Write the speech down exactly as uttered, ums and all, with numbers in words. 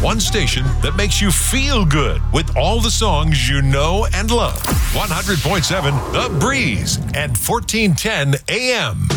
One station that makes you feel good with all the songs you know and love. one hundred point seven The Breeze and fourteen ten A M.